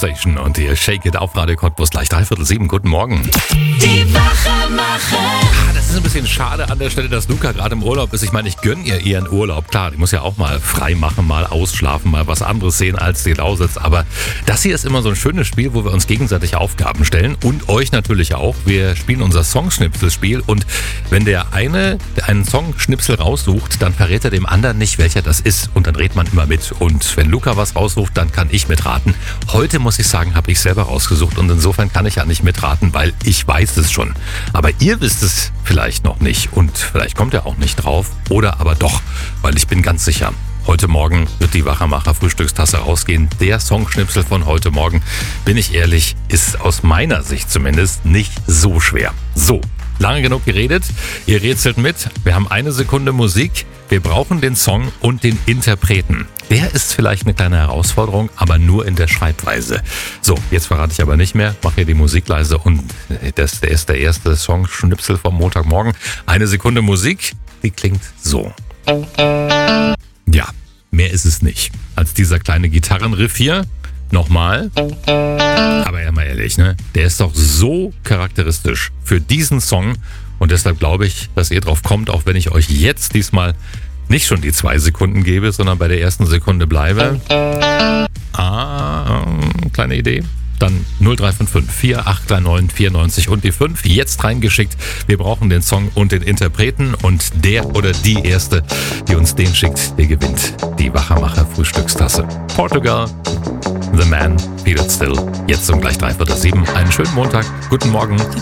Station und ihr Shake It auf Radio Cottbus gleich 6:45. Guten Morgen. Die Wachermacher. Das ist ein bisschen schade an der Stelle, dass Luca gerade im Urlaub ist. Ich meine, ich gönne ihr ihren Urlaub. Klar, die muss ja auch mal frei machen, mal ausschlafen, mal was anderes sehen als die Lausitz. Aber das hier ist immer so ein schönes Spiel, wo wir uns gegenseitig Aufgaben stellen und euch natürlich auch. Wir spielen unser Songschnipselspiel und wenn der eine einen Songschnipsel raussucht, dann verrät er dem anderen nicht, welcher das ist und dann redet man immer mit. Und wenn Luca was raussucht, dann kann ich mitraten. Heute muss ich sagen, habe ich selber rausgesucht und insofern kann ich ja nicht mitraten, weil ich weiß es schon. Aber ihr wisst es vielleicht noch nicht und vielleicht kommt ihr auch nicht drauf oder aber doch, weil ich bin ganz sicher, heute Morgen wird die Wachermacher Frühstückstasse rausgehen. Der Songschnipsel von heute Morgen, bin ich ehrlich, ist aus meiner Sicht zumindest nicht so schwer. So, lange genug geredet, ihr rätselt mit, wir haben 1 Sekunde Musik, wir brauchen den Song und den Interpreten. Der ist vielleicht eine kleine Herausforderung, aber nur in der Schreibweise. So, jetzt verrate ich aber nicht mehr, mache hier die Musik leise und das ist der erste Songschnipsel vom Montagmorgen. 1 Sekunde Musik, die klingt so. Ja, mehr ist es nicht als dieser kleine Gitarrenriff hier. Nochmal. Aber ja mal ehrlich, ne? Der ist doch so charakteristisch für diesen Song und deshalb glaube ich, dass ihr drauf kommt, auch wenn ich euch jetzt diesmal nicht schon die 2 Sekunden gebe, sondern bei der ersten Sekunde bleibe. Kleine Idee. Dann 0355 4839 94 und die 5. Jetzt reingeschickt. Wir brauchen den Song und den Interpreten und der oder die Erste, die uns den schickt, der gewinnt die Wachermacher Frühstückstasse. Portugal, The Man, Feel It Still. Jetzt um gleich 6:45. Einen schönen Montag. Guten Morgen.